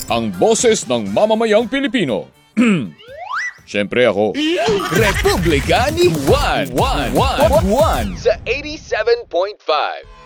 ang boses ng mamamayang Pilipino. Siyempre ako. Republika ni Juan. Sa 87.5